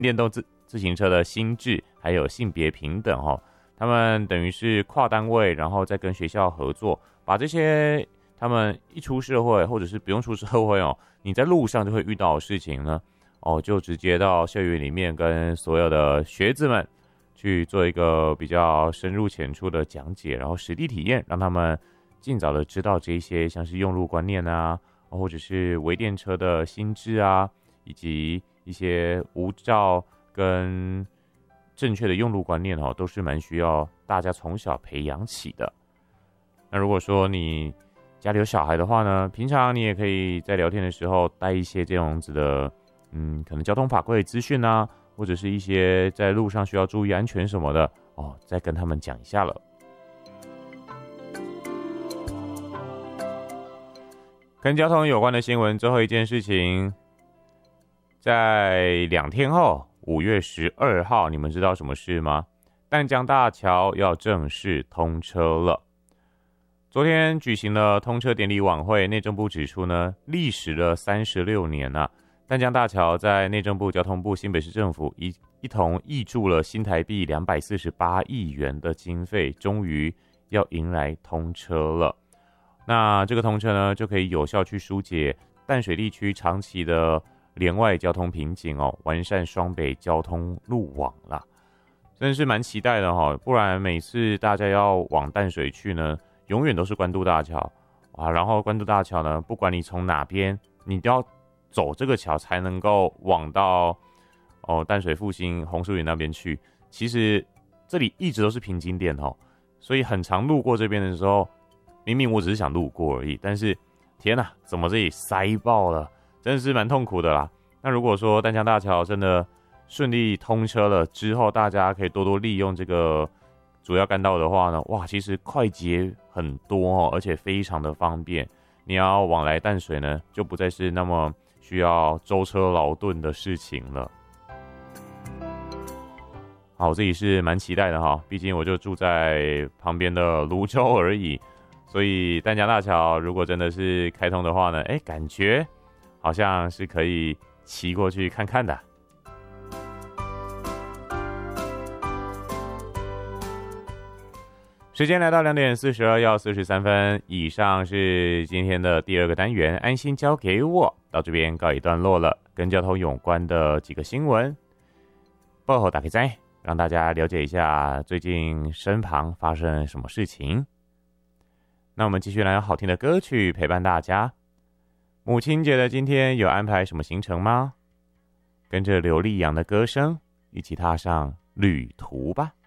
电动自行车的新制，还有性别平等哦。他们等于是跨单位，然后再跟学校合作，把这些他们一出社会，或者是不用出社会哦，你在路上就会遇到的事情呢，就直接到校园里面跟所有的学子们去做一个比较深入浅出的讲解，然后实地体验，让他们尽早的知道这一些像是用路观念啊，或者是微电车的新知啊，以及一些无照跟正确的用路观念都是蛮需要大家从小培养起的。那如果说你家里有小孩的话呢，平常你也可以在聊天的时候带一些这样子的，可能交通法规的资讯啊，或者是一些在路上需要注意安全什么的再跟他们讲一下了。跟交通有关的新闻，最后一件事情，在2天后5月12号，你们知道什么事吗？淡江大桥要正式通车了。昨天举行了通车典礼晚会，内政部指出呢，历时了36年啊，淡江大桥在内政部、交通部、新北市政府一同挹注了新台币248亿元的经费，终于要迎来通车了。那这个通车呢，就可以有效去疏解淡水地区长期的连外交通瓶颈完善双北交通路网啦。真的是蛮期待的不然每次大家要往淡水去呢，永远都是关渡大桥然后关渡大桥呢，不管你从哪边，你都要走这个桥才能够往到淡水复兴红树林那边去。其实这里一直都是瓶颈点所以很常路过这边的时候，明明我只是想路过而已，但是天哪，怎么这里塞爆了，真的是蛮痛苦的啦。那如果说淡江大桥真的顺利通车了之后，大家可以多多利用这个主要干道的话呢，哇，其实快捷很多而且非常的方便。你要往来淡水呢，就不再是那么需要舟车劳顿的事情了。好，我自己是蛮期待的毕竟我就住在旁边的芦洲而已，所以淡江大桥如果真的是开通的话呢，感觉好像是可以骑过去看看的。时间来到2点42要43分，以上是今天的第2个单元，安心交给我，到这边告一段落了。跟交通有关的几个新闻，报后打开在，让大家了解一下最近身旁发生什么事情。那我们继续来有好听的歌曲陪伴大家。母亲节的今天有安排什么行程吗？跟着刘力扬的歌声一起踏上旅途吧。